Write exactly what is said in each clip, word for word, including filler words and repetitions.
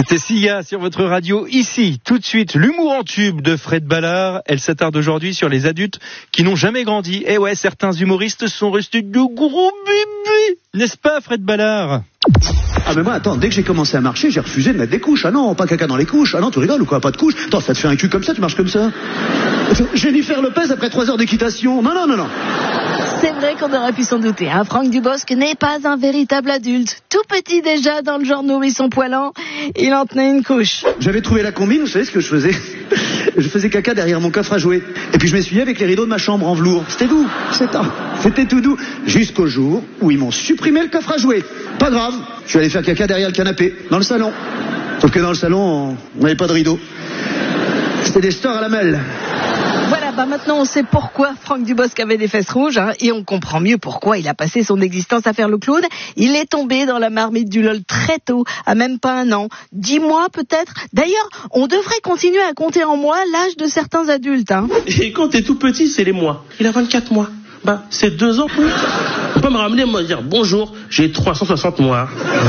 C'était Sia sur votre radio. Ici, tout de suite, l'humour en tube de Fred Ballard. Elle s'attarde aujourd'hui sur les adultes qui n'ont jamais grandi. Et ouais, certains humoristes sont restés de gros bébés. N'est-ce pas, Fred Ballard? Ah mais moi attends, dès que j'ai commencé à marcher, j'ai refusé de mettre des couches. Ah non, pas caca dans les couches. Ah non, tu rigoles ou quoi? Pas de couches. Attends, ça te fait un cul comme ça, tu marches comme ça? Jennifer Lopez après trois heures d'équitation. Non, non, non, non. C'est vrai qu'on aurait pu s'en douter. Hein. Franck Dubosc n'est pas un véritable adulte. Tout petit déjà, dans le genre nourrisson poilant, il en tenait une couche. J'avais trouvé la combine, vous savez ce que je faisais? Je faisais caca derrière mon coffre à jouets. Et puis je m'essuyais avec les rideaux de ma chambre en velours. C'était doux, c'était tout doux. Jusqu'au jour où ils m'ont supprimé le coffre à jouets. Pas grave, je suis allé faire caca derrière le canapé, dans le salon. Sauf que dans le salon, on n'avait pas de rideau. C'était des stores à la mêle. Voilà, bah maintenant on sait pourquoi Franck Dubosc avait des fesses rouges, hein, et on comprend mieux pourquoi il a passé son existence à faire le clown. Il est tombé dans la marmite du LOL très tôt, à même pas un an, dix mois peut-être. D'ailleurs, on devrait continuer à compter en mois l'âge de certains adultes. Hein. Et quand t'es tout petit, c'est les mois. Il a vingt-quatre mois. Bah, c'est deux ans. Oui. On peut pas me ramener, me dire bonjour, j'ai trois cent soixante mois.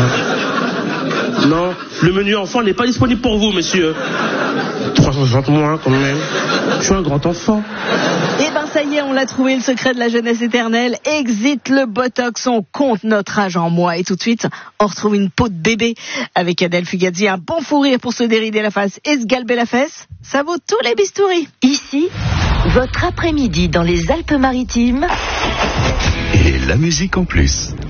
Non, le menu enfant n'est pas disponible pour vous, monsieur. trois cent soixante mois, quand même. Je suis un grand enfant. Eh ben, ça y est, on l'a trouvé, le secret de la jeunesse éternelle. Exit le botox, on compte notre âge en mois. Et tout de suite, on retrouve une peau de bébé avec Adèle Fugazzi. Un bon fou rire pour se dérider la face et se galber la fesse. Ça vaut tous les bistouris. Ici, votre après-midi dans les Alpes-Maritimes. Et la musique en plus.